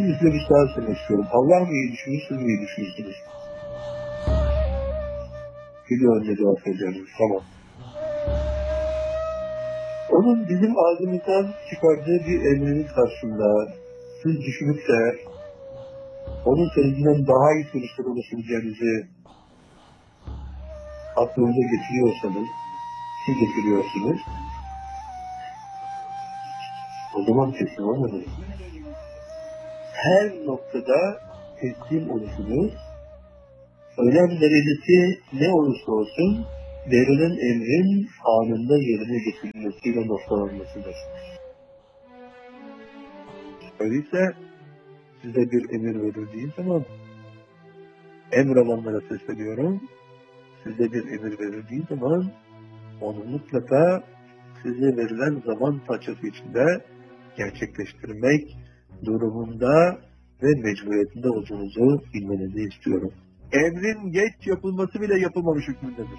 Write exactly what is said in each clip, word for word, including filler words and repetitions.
Şimdi size bir soru sormak istiyorum. Allah mı iyi düşünür, siz mi iyi düşünürsünüz? Biliyor önce cevap vereceğiniz. Tamam. Onun bizim ağzımızdan çıkardığı bir emrinin karşısında siz düşünüp de onun söylediğinden daha iyi sonuçlar ulaşabileceğinizi aklınıza getiriyorsanız, siz getiriyorsunuz, o zaman teslim olmadınız. Her noktada teslim oluşunuz, önem derecesi ne olursa olsun, verilen emrin anında yerine getirilmesiyle noktalanmasıdır. Öyleyse size bir emir verildiği zaman, emir alanlara sesleniyorum, size bir emir verildiği zaman, onu mutlaka size verilen zaman parçası içinde gerçekleştirmek durumunda ve mecburiyetinde olduğunuzu bilmenizi istiyorum. Emrin geç yapılması bile yapılmamış hükmündedir.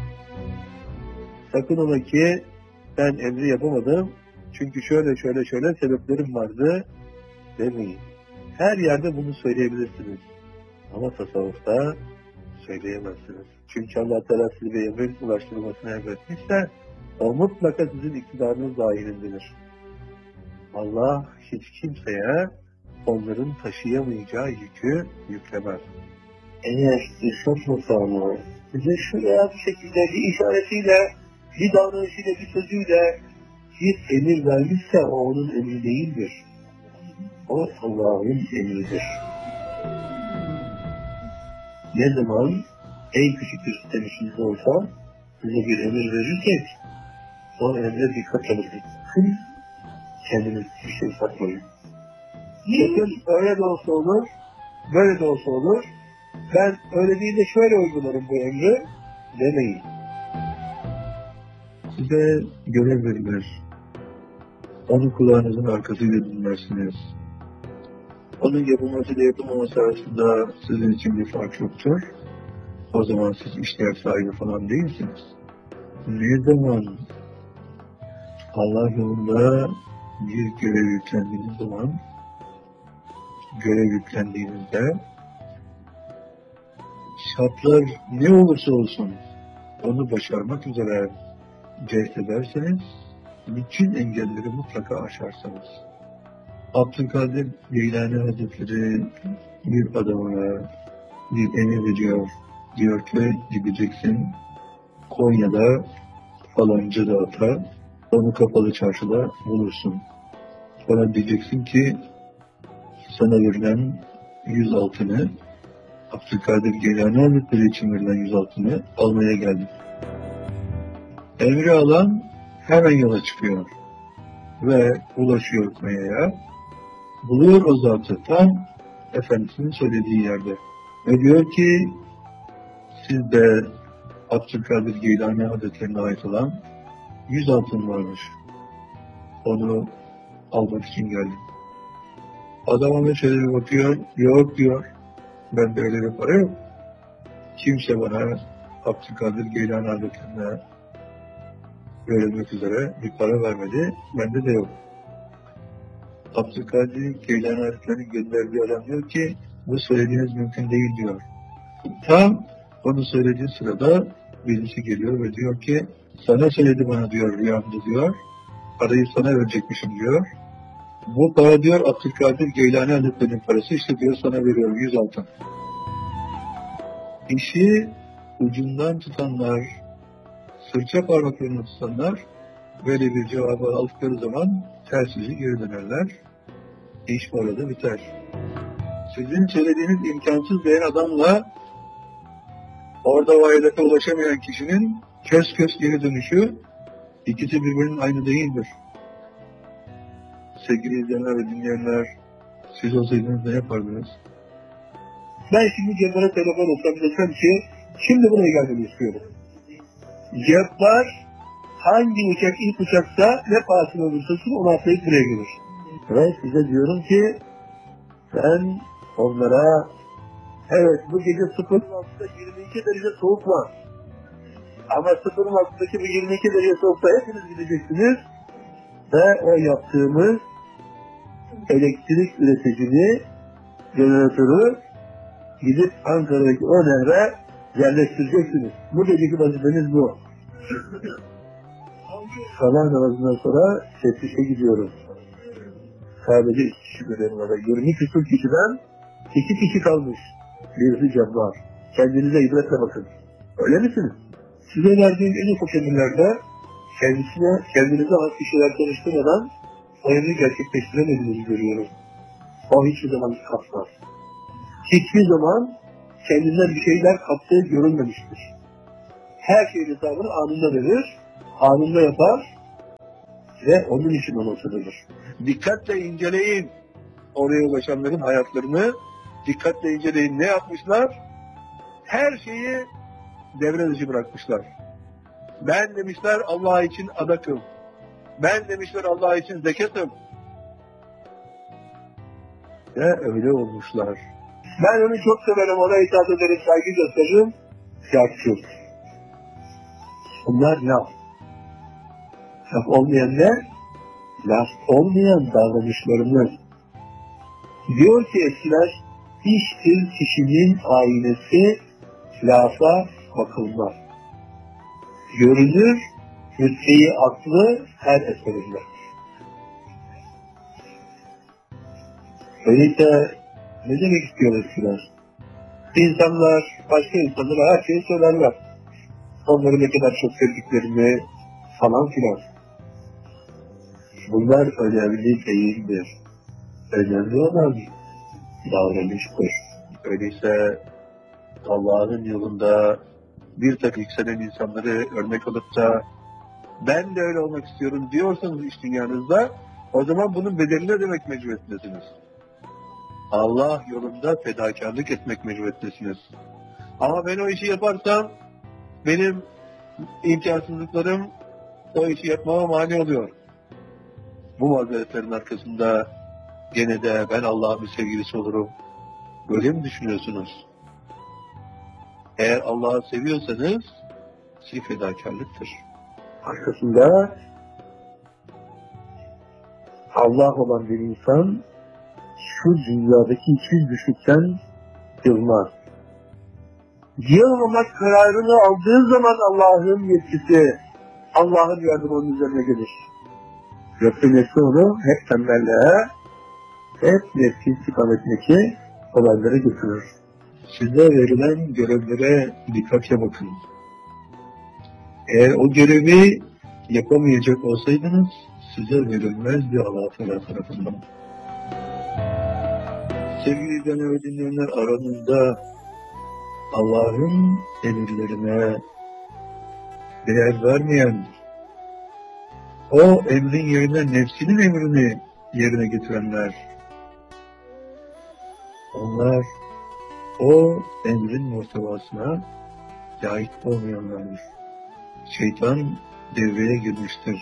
Sakın ola ki ben emri yapamadım çünkü şöyle şöyle şöyle sebeplerim vardı demeyin. Her yerde bunu söyleyebilirsiniz. Ama tasavvufta söyleyemezsiniz. Çünkü Allah Teala size bir emrin ulaştırılmasını emretmişse o mutlaka sizin iktidarınız dahilindedir. Allah hiç kimseye onların taşıyamayacağı yükü yüklemez. Eğer İslam Mutlağı'nı size şuraya bir şekilde bir işaretiyle, bir davranışıyla, bir sözüyle bir emir vermişse o onun emri değildir. O Allah'ın emridir. Ne zaman en küçük bir sistem içinizde olsa size bir emir verirsek o emre dikkat edin. Kendiniz bir şey satmayın. Bakın öyle de olsa olur, böyle de olsa olur. Ben öyle değil de şöyle uygularım bu emri demeyin. Size görev verilir. Onu kulağınızın arkasıyla dinlersiniz. Onun yapılması da yapılmaması arasında sizin için bir fark yoktur. O zaman siz işlev sahibi falan değilsiniz. Ne zaman Allah yolunda bir görev yüklendiğiniz zaman, görev yüklendiğinizde şartlar ne olursa olsun onu başarmak üzere cehd ederseniz bütün engelleri mutlaka aşarsınız. Abdülkadir Geylani Hazretleri bir adamına bir emir veriyor. Diyor ki gideceksin Konya'da falanca dağıta, onu kapalı çarşıda bulursun. Sonra diyeceksin ki sana verilen yüz altını Abdülkadir Geylani Hazretleri için verilen yüz altını almaya geldim. Emri alan hemen yola çıkıyor ve ulaşıyor Konya'ya. Buluyor o zatı tam Efendimiz'in söylediği yerde. Ve diyor ki siz de Abdülkadir Geylani Hazretlerine ait olan yüz altın varmış. Onu almak için geldim. Adam ona şöyle bir bakıyor, yok diyor. Bende öyle bir para yok. Kimse bana Abdülkadir Geylani Hazretlerine verilmek üzere bir para vermedi. Bende de yok. Abdülkadir Geylani Hazretleri'nin gönderdiği adam diyor ki bu söylediğiniz mümkün değil diyor. Tam onu söylediği sırada birisi geliyor ve diyor ki sana söyledi bana diyor rüyamda diyor. Parayı sana verecekmişim diyor. Bu para diyor Abdülkadir Geylani Hazretleri'nin parası işte diyor sana veriyorum yüz altın. İşi ucundan tutanlar, sırça parmaklarını tutanlar böyle bir cevabı aldıkları zaman tersizi geri dönerler. İş bu arada biter. Sizin söylediğiniz imkansız diyen adamla orada vahidete ulaşamayan kişinin kös kös geri dönüşü ikisi birbirinin aynı değildir. Sevgili izleyenler ve dinleyenler, siz olsaydınız ne yapardınız? Ben şimdi Cebbar'a telefon etsem desem ki şimdi buraya gelmeni istiyorum. Cebbar hangi uçak ilk uçaksa ne pahasına olursa olsun onu atlayıp buraya gelir. Ve size diyorum ki ben onlara evet bu gece sıfırın altında yirmi iki derece soğuk var. Ama sıfırın altındaki bu yirmi iki derece soğukta hepiniz gideceksiniz ve o yaptığımız elektrik üreticini jeneratörü gidip Ankara'daki o nehre yerleştireceksiniz. Bu geceki vazifeniz bu. Sabah namazından sonra teftişe gidiyoruz. Sadece iki kişi görelim orada. yirmi küsur kişiden iki kişi kalmış. Birisi cabbar. Kendinize ibretle bakın. Öyle misiniz? Size verdiğim en ufak emirlerde kendisine, kendinize has kişiler çalıştırmadan o emri gerçekleştiremediğinizi görüyorum. O hiçbir zaman kapmaz. Hiçbir zaman kendinden bir şeyler kaptığı görülmemiştir. Her şeyin hesabını anında verir, anında yapar ve onun için unutulur. Dikkatle inceleyin oraya ulaşanların hayatlarını, dikkatle inceleyin ne yapmışlar? Her şeyi devre dışı bırakmışlar. Ben demişler Allah için adakım. Ben demişler Allah için zekatım. Ve öyle olmuşlar. Ben onu çok severim, ona itaat ederim, saygı gösteririm. Yapçıl. Bunlar laf. Laf olmayan ne? Laf olmayan davranışlarımız. Diyor ki eskiler, hiçbir kişinin aynesi lafa bakılmaz. Görünür, mütteyi aklı her eserinde. Öyleyse ne demek istiyor eskiler? İnsanlar, başka insanlara her şeyi söylerler. Onları ne kadar çok sevdiklerini falan filan. Bunlar önemli değildir. Önemli olan davranıştır. Öyleyse Allah'ın yolunda bir takım yükselen insanları örnek alıp da ben de öyle olmak istiyorum diyorsanız iş dünyanızda, o zaman bunun bedelini ödemek mecburiyetindesiniz. Allah yolunda fedakarlık etmek mecburiyetindesiniz. Ama ben o işi yaparsam benim imkansızlıklarım o işi yapmama mani oluyor. Bu mazeretlerin arkasında gene de ben Allah'ın bir sevgilisi olurum. Böyle mi düşünüyorsunuz? Eğer Allah'ı seviyorsanız sizi fedakarlıktır. Arkasında Allah olan bir insan şu dünyadaki hiçbir güçlükten yılmaz. Yılmamak kararını aldığı zaman Allah'ın yetkisi, Allah'ın yardımı onun üzerine gelir. Yoksa nefsi onu hep tembelliğe, hep nefsi istikametindeki olaylara götürür. Size verilen görevlere dikkatle bakın. Eğer o görevi yapamayacak olsaydınız, size verilmezdi Allah Teala tarafından. Sevgili dinleyen ve dinleyenler, aranızda Allah'ın emirlerine değer vermeyen, o emrin yerine nefsinin emrini yerine getirenler, onlar o emrin muhtevasına layık olmayanlardır. Şeytan devreye girmiştir.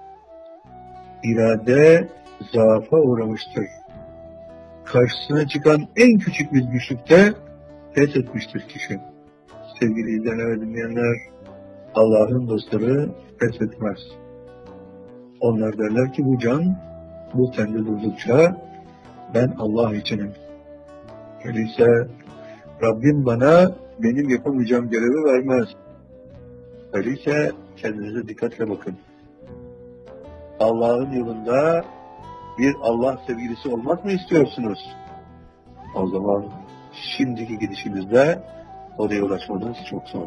İrade zaafa uğramıştır. Karşısına çıkan en küçük bir güçlükte pes etmiştir kişi. Sevgili izleyenler ve dinleyenler, Allah'ın dostları pes etmez. Onlar derler ki bu can, bu tende durdukça ben Allah içinim. Öyleyse Rabbim bana benim yapamayacağım görevi vermez. Öyleyse kendinize dikkatle bakın. Allah'ın yolunda bir Allah sevgilisi olmak mı istiyorsunuz? O zaman şimdiki gidişinizde oraya ulaşmanız çok zor.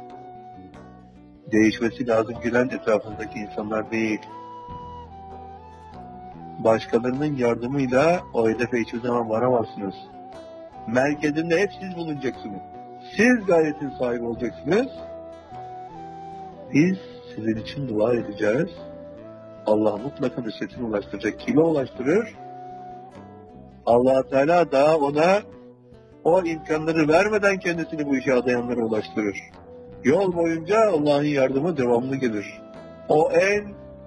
Değişmesi lazım gelen etrafınızdaki insanlar değil. Başkalarının yardımıyla o hedefe hiçbir zaman varamazsınız. Merkezinde hep siz bulunacaksınız. Siz gayretin sahibi olacaksınız. Biz sizin için dua edeceğiz. Allah mutlaka nusretini ulaştıracak. Kime ulaştırır? Allah Teala daha ona o imkanları vermeden kendisini bu işe adayanlara ulaştırır. Yol boyunca Allah'ın yardımı devamlı gelir. O en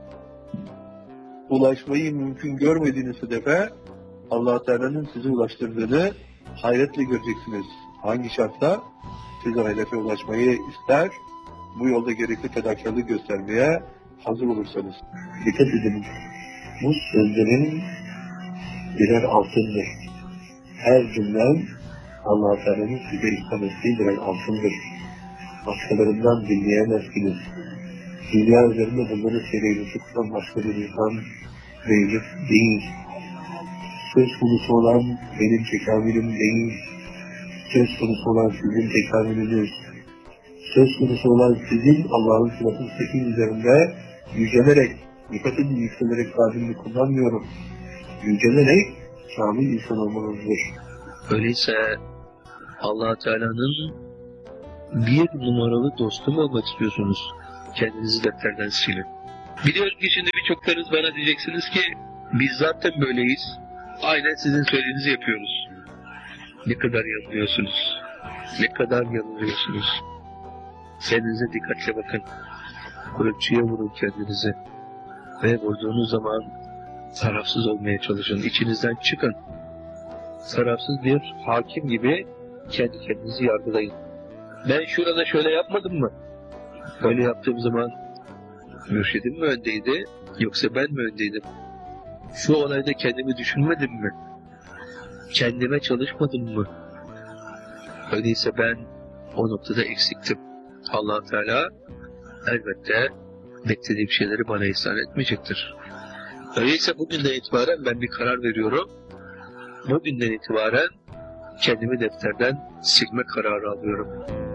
ulaşmayı mümkün görmediğiniz hedefe Allah Teala'nın sizi ulaştırdığını hayretle göreceksiniz. Hangi şartla? Siz o hedefe ulaşmayı ister, bu yolda gerekli fedakarlık göstermeye hazır olursanız. Dikkat edin. Bu sözlerin birer altındır. her cümlem Allah-u Teala'nın size ihsan ettiği birer altındır. Başkalarından dinleyemezsiniz. Dünya üzerinde bunları sereyini tutan başka bir insan mevcut değil. Söz konusu olan benim tekamülüm değil. Söz konusu olan sizin tekamülünüz. Söz konusu olan sizin Allah'ın sıratı sekin üzerinde yücelerek, dikkat edin yükselerek tabirini kullanmıyorum. Yücelerek kamil insan olmanızdır. Öyleyse Allah Teala'nın bir numaralı dostu mu olmak istiyorsunuz? Kendinizi defterden silin. Biliyorum ki şimdi birçoklarınız bana diyeceksiniz ki biz zaten böyleyiz. Aynen sizin söylediğinizi yapıyoruz. Ne kadar yanılıyorsunuz. Ne kadar yanılıyorsunuz. Kendinize dikkatle bakın. Ölçüye vurun kendinizi. Ve vurduğunuz zaman tarafsız olmaya çalışın. İçinizden çıkın. Tarafsız bir hakim gibi kendi kendinizi yargılayın. Ben şurada şöyle yapmadım mı? Böyle yaptığım zaman mürşidim mi öndeydi, yoksa ben mi öndeydim? Şu olayda kendimi düşünmedim mi? Kendime çalışmadım mı? Öyleyse ben o noktada eksiktim. Allah Teala elbette beklediğim şeyleri bana ihsan etmeyecektir. Öyleyse bugünden itibaren ben bir karar veriyorum. Bugünden itibaren kendimi defterden silme kararı alıyorum.